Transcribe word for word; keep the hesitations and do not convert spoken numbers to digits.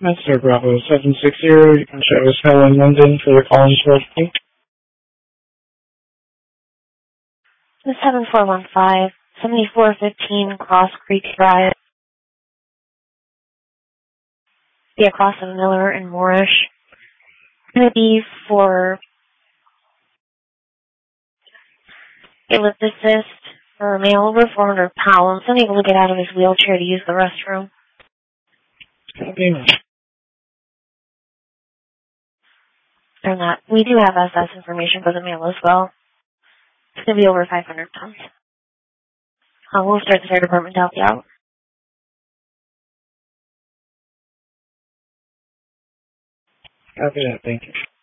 Master Bravo seven six zero, you can show us Snow in London for the Collinsville flight. seven four one five, seventy-four fifteen Cross Creek Drive. Be across of Miller and Moorish. Going to be for a lip assist for a male over four hundred pounds, unable to get out of his wheelchair to use the restroom. Okay. And that we do have S S information for the male as well. It's going to be over five hundred pounds. Uh, we'll start the fire department to help you out. Copy that, thank you.